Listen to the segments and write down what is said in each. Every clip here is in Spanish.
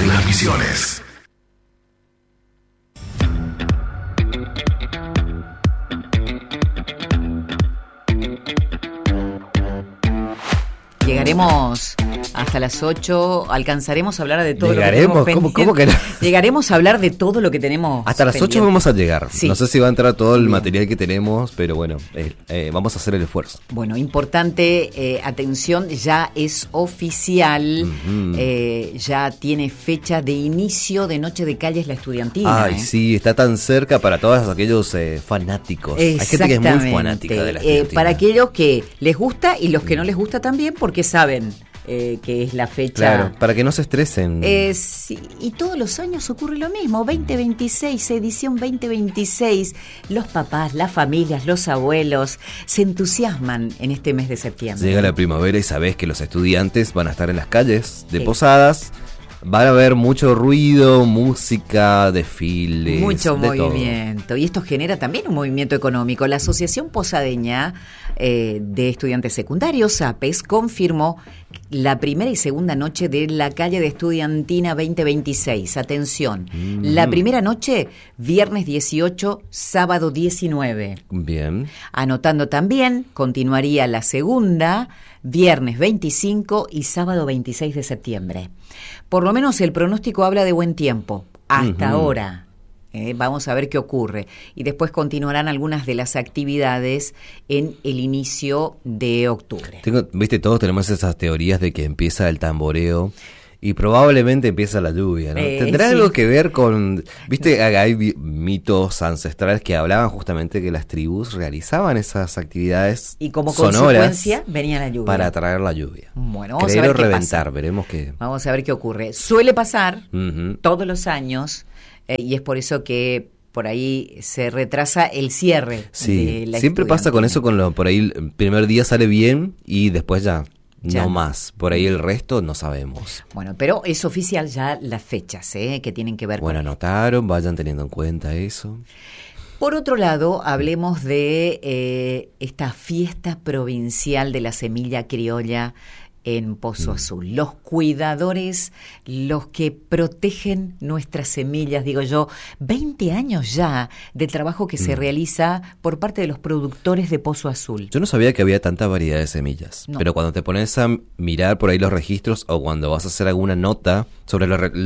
Buenas visiones. Llegaremos hasta las 8, alcanzaremos a hablar de todo lo que tenemos pendiente. ¿Cómo que no? Llegaremos a hablar de todo lo que tenemos hasta las 8 pendiente. vamos a llegar. Sí. No sé si va a entrar todo el material que tenemos, pero bueno, vamos a hacer el esfuerzo. Bueno, importante, atención, ya es oficial, ya tiene fecha de inicio de Noche de Calles La Estudiantina. Ay, sí, está tan cerca para todos aquellos fanáticos. Hay gente que es muy fanática de la Estudiantina. Para aquellos que les gusta y los que no les gusta también, porque saben que es la fecha. Claro, para que no se estresen. Sí, y todos los años ocurre lo mismo, 2026, edición 2026. Los papás, las familias, los abuelos se entusiasman en este mes de septiembre. Llega la primavera y sabés que los estudiantes van a estar en las calles de Posadas. Van a haber mucho ruido, música, desfiles, mucho de movimiento. todo. Y esto genera también un movimiento económico. La Asociación Posadeña de Estudiantes Secundarios, APES, confirmó la primera y segunda noche de la calle de Estudiantina 2026. Atención, la primera noche, viernes 18, sábado 19. Bien. Anotando también, continuaría la segunda, viernes 25 y sábado 26 de septiembre. Por lo menos el pronóstico habla de buen tiempo, hasta ahora. Vamos a ver qué ocurre. Y después continuarán algunas de las actividades en el inicio de octubre. Viste, todos tenemos esas teorías de que empieza el tamboreo y probablemente empieza la lluvia, ¿no? ¿Tendrá algo que ver con...? Viste, hay mitos ancestrales que hablaban justamente que las tribus realizaban esas actividades y como sonoras consecuencia venía la lluvia. para atraer la lluvia. Bueno, vamos Creer a ver o qué reventar, pasa. veremos qué... Vamos a ver qué ocurre. Suele pasar todos los años y es por eso que por ahí se retrasa el cierre. Sí, de la siempre pasa con eso, por ahí el primer día sale bien y después ya no más. Por ahí el resto no sabemos. Bueno, pero es oficial ya las fechas que tienen que ver Bueno, con... anotaron, vayan teniendo en cuenta eso. Por otro lado, hablemos de esta fiesta provincial de la semilla criolla en Pozo Azul. Los cuidadores, los que protegen nuestras semillas, digo yo, 20 años ya de trabajo que se realiza por parte de los productores de Pozo Azul. Yo no sabía que había tanta variedad de semillas, No. pero cuando te pones a mirar por ahí los registros o cuando vas a hacer alguna nota sobre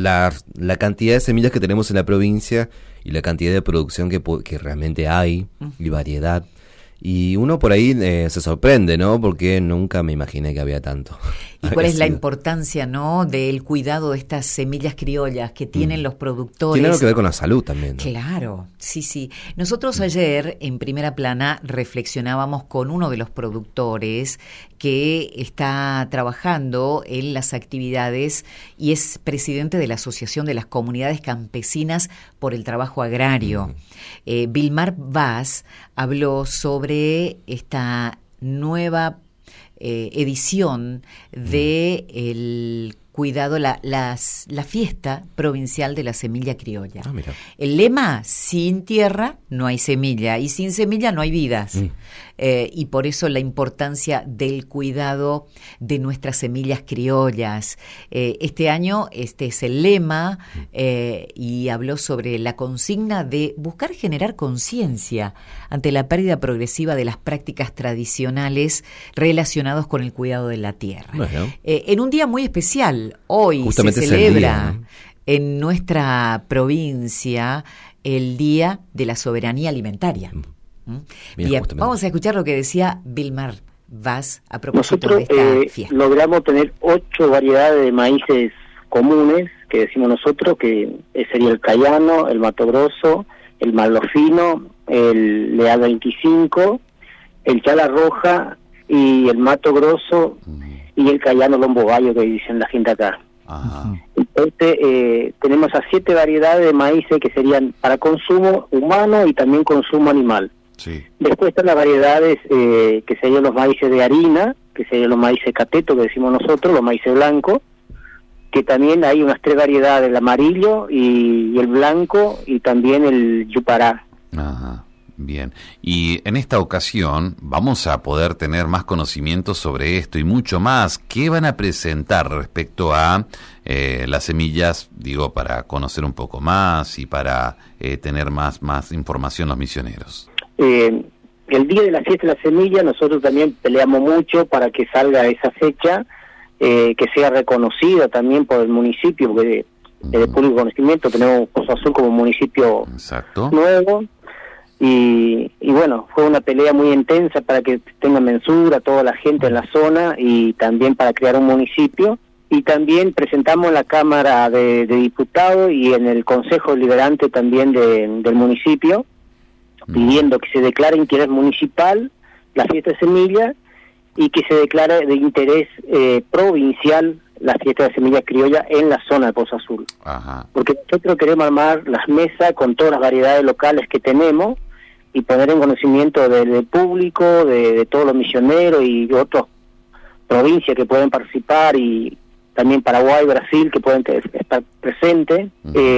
la cantidad de semillas que tenemos en la provincia y la cantidad de producción que realmente hay y variedad, y uno por ahí se sorprende, ¿no? Porque nunca me imaginé que había tanto. ¿Y cuál es la importancia, no, del cuidado de estas semillas criollas que tienen los productores? Tiene algo que ver con la salud también, ¿no? Claro, sí. Nosotros ayer en Primera Plana reflexionábamos con uno de los productores que está trabajando en las actividades y es presidente de la Asociación de las Comunidades Campesinas por el Trabajo Agrario. Vilmar Vaz habló sobre esta nueva edición de el cuidado, la fiesta provincial de la semilla criolla. Mira. El lema: sin tierra no hay semilla y sin semilla no hay vidas. Y por eso la importancia del cuidado de nuestras semillas criollas. Este año este es el lema y habló sobre la consigna de buscar generar conciencia ante la pérdida progresiva de las prácticas tradicionales relacionadas con el cuidado de la tierra. Bueno. En un día muy especial, hoy Justamente se es el celebra día, ¿no? en nuestra provincia el Día de la Soberanía Alimentaria. Mira, Bien, justamente. vamos a escuchar lo que decía Vilmar Vaz a propósito Nosotros de esta fiesta. logramos tener 8 variedades de maíces comunes, que decimos nosotros, que sería el cayano, el mato grosso, el malofino, el leal 25, el chala roja y el mato grosso y el cayano lombo gallo, que dicen la gente acá. Ajá. Entonces tenemos a 7 variedades de maíces que serían para consumo humano y también consumo animal. Sí. Después están las variedades que serían los maíces de harina, que serían los maíces cateto, que decimos nosotros, los maíces blancos, que también hay unas 3 variedades, el amarillo y el blanco y también el yupará. Ajá. Bien, y en esta ocasión vamos a poder tener más conocimiento sobre esto y mucho más. ¿Qué van a presentar respecto a las semillas? Digo, para conocer un poco más y para tener más información los misioneros. El día de la fiesta de la semilla nosotros también peleamos mucho para que salga esa fecha, que sea reconocida también por el municipio, porque de público conocimiento tenemos Pozo Azul como municipio Exacto. nuevo. Y bueno, fue una pelea muy intensa para que tenga mensura toda la gente en la zona y también para crear un municipio. Y también presentamos en la Cámara de Diputados y en el Consejo Deliberante también del municipio, pidiendo que se declare interés municipal la fiesta de semilla y que se declare de interés provincial la fiesta de semilla criolla en la zona de Pozo Azul. Ajá. Porque nosotros queremos armar las mesas con todas las variedades locales que tenemos y poner en conocimiento del público, de todos los misioneros y otras provincias que pueden participar, y también Paraguay, Brasil, que pueden estar presentes,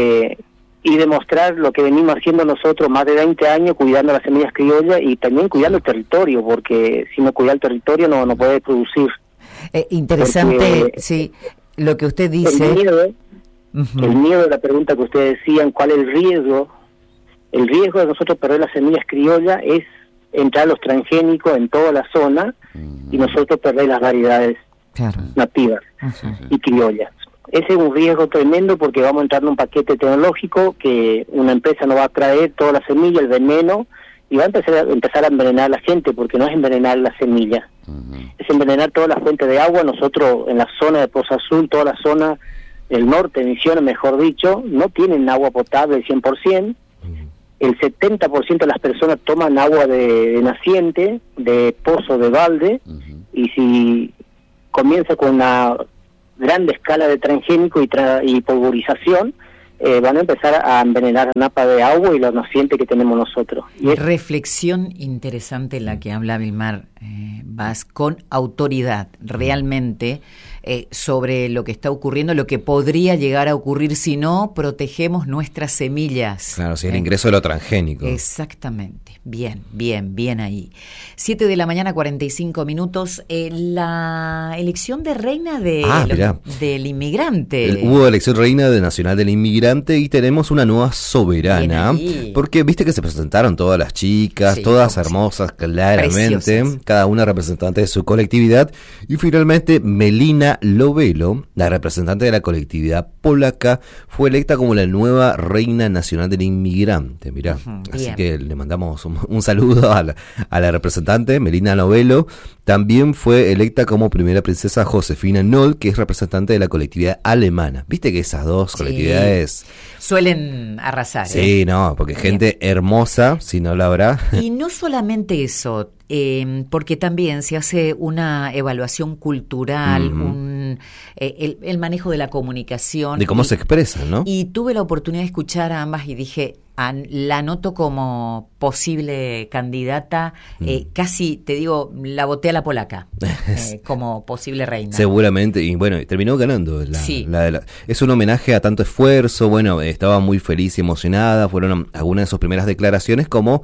y demostrar lo que venimos haciendo nosotros más de 20 años, cuidando las semillas criollas y también cuidando el territorio, porque si no cuida el territorio no puede producir. Interesante, Porque sí, lo que usted dice. El miedo de la pregunta que ustedes decían, ¿cuál es el riesgo? El riesgo de nosotros perder las semillas criollas es entrar los transgénicos en toda la zona y nosotros perder las variedades nativas y criollas. Ese es un riesgo tremendo porque vamos a entrar en un paquete tecnológico que una empresa nos va a traer toda la semilla, el veneno, y va a empezar a envenenar a la gente, porque no es envenenar la semilla, es envenenar toda la fuente de agua. Nosotros en la zona de Pozo Azul, toda la zona del norte de Misiones, mejor dicho, no tienen agua potable al 100%. El 70% de las personas toman agua de naciente, de pozo, de balde, y si comienza con una gran escala de transgénico y pulverización, van a empezar a envenenar la napa de agua y la naciente que tenemos nosotros. Y reflexión interesante la que habla Vilmar Vaz, con autoridad, realmente, sobre lo que está ocurriendo, lo que podría llegar a ocurrir si no protegemos nuestras semillas. Claro, sí, el ingreso de lo transgénico. Exactamente. Bien ahí. 7:45 a.m. La elección de reina del inmigrante. Hubo elección reina nacional del inmigrante y tenemos una nueva soberana. Porque viste que se presentaron todas las chicas, sí, todas hermosas, claramente, preciosas, cada una representante de su colectividad. Y finalmente Melina Lovelo, la representante de la colectividad polaca, fue electa como la nueva reina nacional del inmigrante. Mirá, así que le mandamos un saludo a la representante Melina Lovelo. También fue electa como primera princesa Josefina Noll, que es representante de la colectividad alemana. Viste que esas dos colectividades suelen arrasar. Sí, no, porque gente hermosa, si no la habrá. Y no solamente eso, porque también se hace una evaluación cultural, el manejo de la comunicación. De cómo se expresan, ¿no? Y tuve la oportunidad de escuchar a ambas y dije, la anoto como posible candidata, casi, te digo, la voté a la polaca, como posible reina. Seguramente, y bueno, terminó ganando. Es un homenaje a tanto esfuerzo, bueno, estaba muy feliz y emocionada, fueron algunas de sus primeras declaraciones como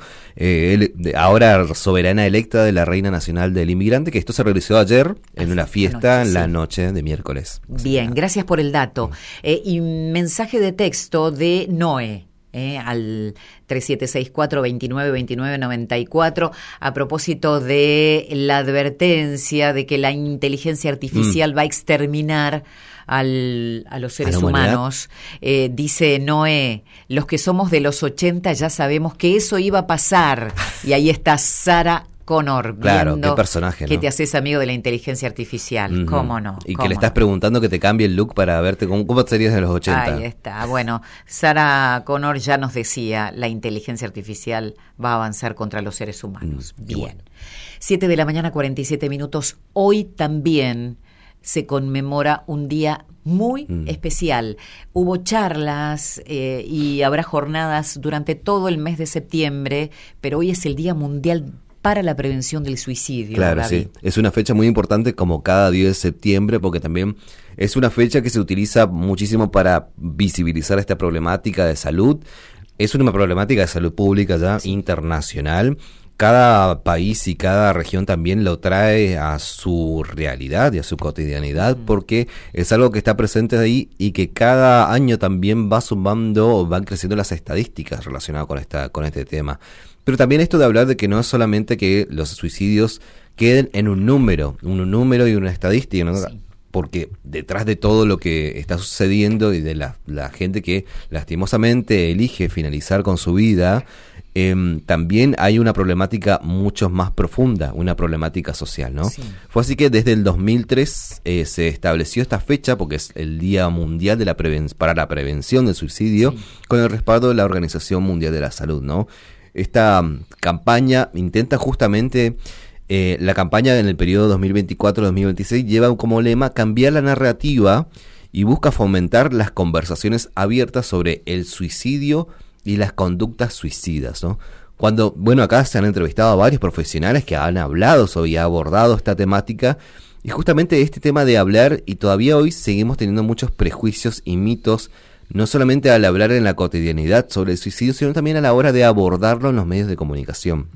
ahora soberana electa de la Reina Nacional del Inmigrante, que esto se realizó ayer en una fiesta en la noche de miércoles. Bien, gracias por el dato. Y mensaje de texto de Noé. Al 3764-292994 a propósito de la advertencia de que la inteligencia artificial va a exterminar a los seres humanos. Dice Noé, los que somos de los 80 ya sabemos que eso iba a pasar. Y ahí está Sarah Connor, claro, qué personaje, ¿no? Que te haces amigo de la inteligencia artificial, ¿cómo no? Y que le estás preguntando que te cambie el look para verte cómo serías de los 80. Ahí está, bueno, Sarah Connor ya nos decía, la inteligencia artificial va a avanzar contra los seres humanos. Bien. Bueno. 7:47 a.m. Hoy también se conmemora un día muy especial. Hubo charlas y habrá jornadas durante todo el mes de septiembre, pero hoy es el Día Mundial para la prevención del suicidio. Claro, David. Sí. Es una fecha muy importante como cada 10 de septiembre, porque también es una fecha que se utiliza muchísimo para visibilizar esta problemática de salud. es una problemática de salud pública ya internacional. Cada país y cada región también lo trae a su realidad y a su cotidianidad, porque es algo que está presente ahí y que cada año también va sumando, van creciendo las estadísticas relacionadas con este tema. Pero también esto de hablar de que no es solamente que los suicidios queden en un número y una estadística, ¿no? Sí. Porque detrás de todo lo que está sucediendo y de la gente que lastimosamente elige finalizar con su vida, también hay una problemática mucho más profunda, una problemática social, ¿no? Sí. Fue así que desde el 2003 se estableció esta fecha, porque es el Día Mundial de para la Prevención del Suicidio, sí, con el respaldo de la Organización Mundial de la Salud, ¿no? Esta campaña intenta justamente... la campaña en el periodo 2024-2026 lleva como lema cambiar la narrativa y busca fomentar las conversaciones abiertas sobre el suicidio y las conductas suicidas, ¿no? Acá se han entrevistado a varios profesionales que han hablado sobre y abordado esta temática, y justamente este tema de hablar, y todavía hoy seguimos teniendo muchos prejuicios y mitos, no solamente al hablar en la cotidianidad sobre el suicidio, sino también a la hora de abordarlo en los medios de comunicación.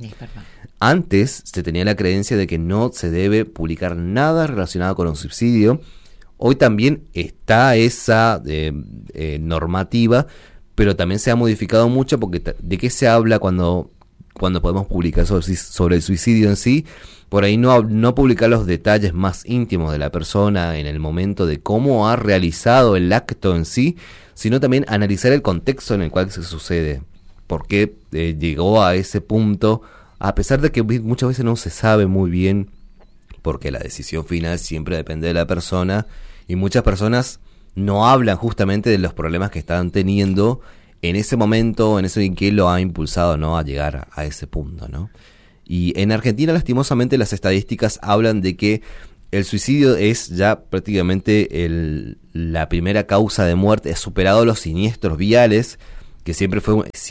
Antes se tenía la creencia de que no se debe publicar nada relacionado con un suicidio. Hoy también está esa normativa, pero también se ha modificado mucho, porque ¿de qué se habla cuando podemos publicar sobre el suicidio en sí? Por ahí no publicar los detalles más íntimos de la persona en el momento de cómo ha realizado el acto en sí, sino también analizar el contexto en el cual se sucede, por qué llegó a ese punto, a pesar de que muchas veces no se sabe muy bien, porque la decisión final siempre depende de la persona, y muchas personas no hablan justamente de los problemas que están teniendo en ese momento, en eso en que lo ha impulsado, ¿no?, a llegar a ese punto, ¿no? Y en Argentina, lastimosamente, las estadísticas hablan de que el suicidio es ya prácticamente la primera causa de muerte, superado los siniestros viales, que siempre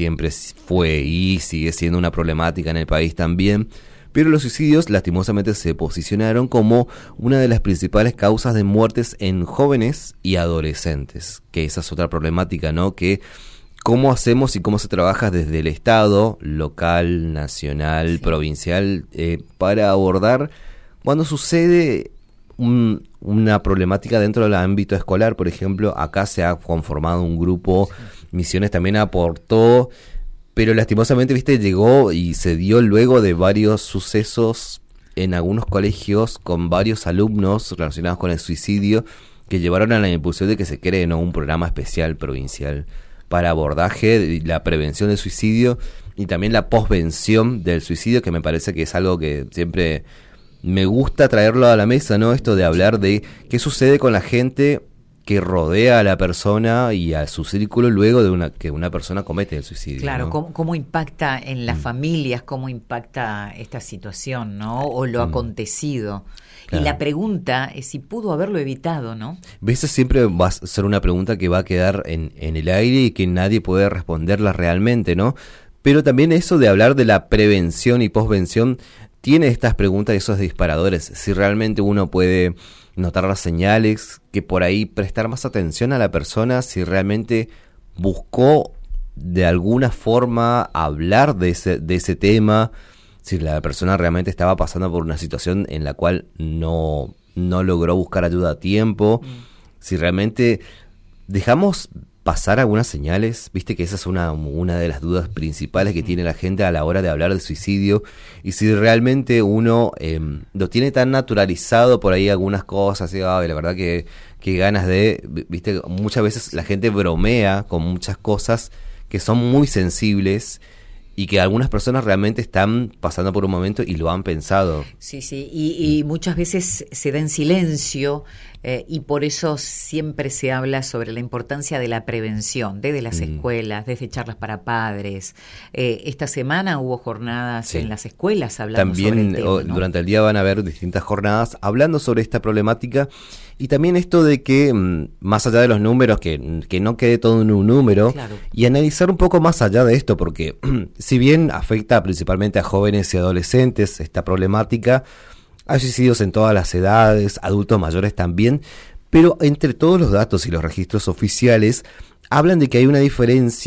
fue y sigue siendo una problemática en el país también, pero los suicidios lastimosamente se posicionaron como una de las principales causas de muertes en jóvenes y adolescentes, que esa es otra problemática, ¿no?, que cómo hacemos y cómo se trabaja desde el Estado, local, nacional, sí, provincial, para abordar cuando sucede una problemática dentro del ámbito escolar. Por ejemplo, acá se ha conformado un grupo, Misiones también aportó, pero lastimosamente, llegó y se dio luego de varios sucesos en algunos colegios con varios alumnos relacionados con el suicidio, que llevaron a la impulsión de que se cree, ¿no?, un programa especial provincial para abordaje de la prevención del suicidio y también la posvención del suicidio, que me parece que es algo que siempre me gusta traerlo a la mesa, ¿no? Esto de hablar de qué sucede con la gente que rodea a la persona y a su círculo luego de que una persona comete el suicidio. Claro, ¿no? cómo impacta en las familias, cómo impacta esta situación, ¿no? O lo acontecido. Claro. Y la pregunta es si pudo haberlo evitado, ¿no? Esa siempre va a ser una pregunta que va a quedar en el aire y que nadie puede responderla realmente, ¿no? Pero también eso de hablar de la prevención y posvención tiene estas preguntas y esos disparadores. Si realmente uno puede notar las señales, que por ahí prestar más atención a la persona, si realmente buscó de alguna forma hablar de ese tema, si la persona realmente estaba pasando por una situación en la cual no logró buscar ayuda a tiempo, si realmente dejamos pasar algunas señales, que esa es una de las dudas principales que tiene la gente a la hora de hablar de suicidio, y si realmente uno lo tiene tan naturalizado por ahí algunas cosas, y la verdad que ganas de, muchas veces la gente bromea con muchas cosas que son muy sensibles, y que algunas personas realmente están pasando por un momento y lo han pensado. Sí, y muchas veces se da en silencio, y por eso siempre se habla sobre la importancia de la prevención, desde las escuelas, desde charlas para padres. Esta semana hubo jornadas en las escuelas hablando también sobre el tema, ¿no? Durante el día van a haber distintas jornadas hablando sobre esta problemática. Y también esto de que, más allá de los números, que no quede todo en un número, claro, y analizar un poco más allá de esto, porque si bien afecta principalmente a jóvenes y adolescentes esta problemática, hay suicidios en todas las edades, adultos mayores también, pero entre todos los datos y los registros oficiales hablan de que hay una diferencia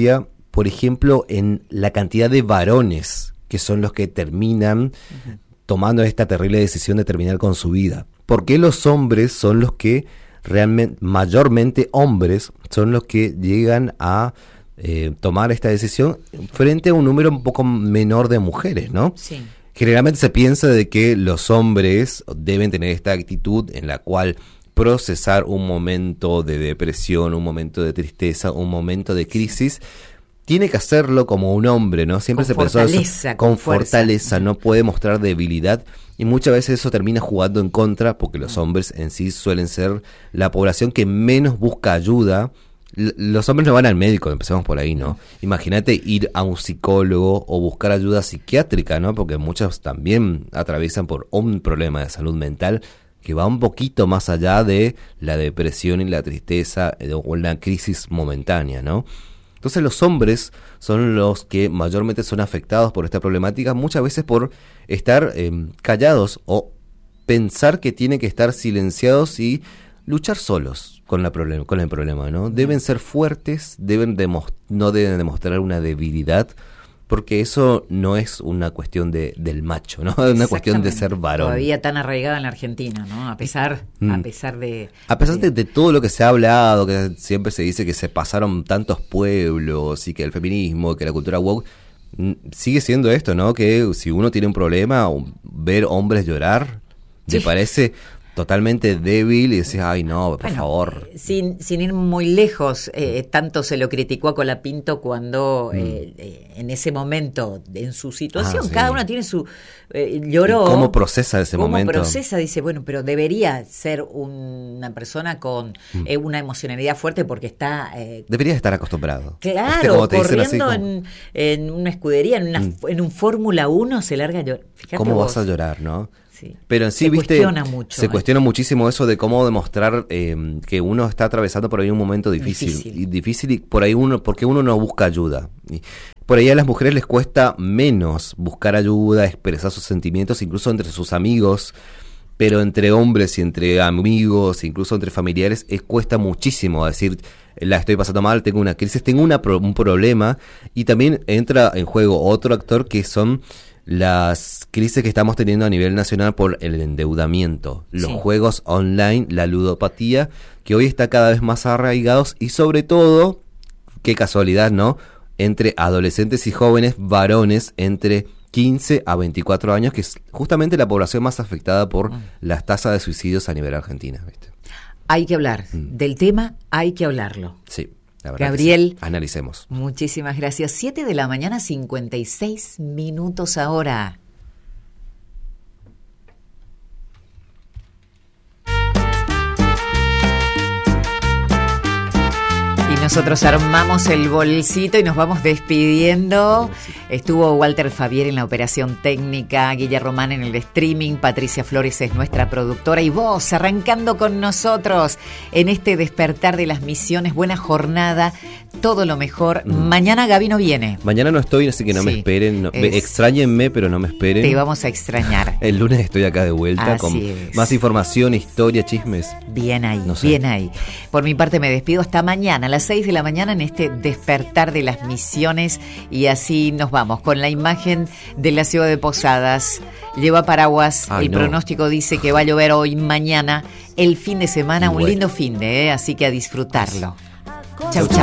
por ejemplo, en la cantidad de varones que son los que terminan tomando esta terrible decisión de terminar con su vida. ¿Por qué los hombres son los que realmente, mayormente hombres, son los que llegan a tomar esta decisión frente a un número un poco menor de mujeres, ¿no? Sí. Generalmente se piensa de que los hombres deben tener esta actitud en la cual procesar un momento de depresión, un momento de tristeza, un momento de crisis, tiene que hacerlo como un hombre, ¿no? Siempre se pensó eso, con fortaleza, no puede mostrar debilidad, y muchas veces eso termina jugando en contra, porque los hombres en sí suelen ser la población que menos busca ayuda. Los hombres no van al médico, empecemos por ahí, ¿no? Imagínate ir a un psicólogo o buscar ayuda psiquiátrica, ¿no? Porque muchos también atraviesan por un problema de salud mental que va un poquito más allá de la depresión y la tristeza o la crisis momentánea, ¿no? Entonces los hombres son los que mayormente son afectados por esta problemática, muchas veces por estar callados o pensar que tienen que estar silenciados y luchar solos con el problema, ¿no? Deben ser fuertes, no deben demostrar una debilidad, porque eso no es una cuestión del macho, ¿no? Es una cuestión de ser varón. Todavía tan arraigada en la Argentina, ¿no? A pesar de todo lo que se ha hablado, que siempre se dice que se pasaron tantos pueblos y que el feminismo, que la cultura woke, sigue siendo esto, ¿no? Que si uno tiene un problema, ver hombres llorar, ¿te parece totalmente débil? Y decís, ay no, por favor. Sin ir muy lejos, tanto se lo criticó a Colapinto cuando en ese momento, en su situación, sí. Cada uno tiene su... lloró. ¿Cómo procesa ese momento? ¿Cómo procesa? Dice, bueno, pero debería ser una persona con una emocionalidad fuerte porque está... debería estar acostumbrado. Claro, corriendo en una escudería, en un Fórmula 1 se larga a llorar. ¿Cómo vas a llorar, no? Sí. Pero en sí, se cuestiona muchísimo eso de cómo demostrar que uno está atravesando por ahí un momento difícil y por ahí porque uno no busca ayuda. Y por ahí a las mujeres les cuesta menos buscar ayuda, expresar sus sentimientos, incluso entre sus amigos, pero entre hombres y entre amigos, incluso entre familiares, cuesta muchísimo decir, la estoy pasando mal, tengo una crisis, tengo un problema, y también entra en juego otro actor que son las crisis que estamos teniendo a nivel nacional por el endeudamiento, los juegos online, la ludopatía, que hoy está cada vez más arraigados y sobre todo, qué casualidad, ¿no?, entre adolescentes y jóvenes varones entre 15 a 24 años, que es justamente la población más afectada por las tasas de suicidios a nivel argentina, ¿viste? Hay que hablar del tema, hay que hablarlo. Sí. La verdad, Gabriel, sí. Analicemos. Muchísimas gracias. 7 de la mañana, 56 minutos ahora. Y nosotros armamos el bolsito y nos vamos despidiendo. Estuvo Walter Fabier en la operación técnica, Guilla Román en el streaming, Patricia Flores es nuestra productora y vos arrancando con nosotros en este despertar de las misiones. Buena jornada, todo lo mejor. Mañana Gaby no viene. Mañana no estoy, así que no me esperen. Extrañenme, pero no me esperen. Te vamos a extrañar. El lunes estoy acá de vuelta con más información, historia, chismes. Bien ahí, bien ahí. Por mi parte me despido hasta mañana a las 6 de la mañana en este despertar de las misiones y así nos vamos con la imagen de la ciudad de Posadas. Lleva paraguas, pronóstico dice que va a llover hoy, mañana, el fin de semana, un lindo fin de, así que a disfrutarlo. Chau, chau.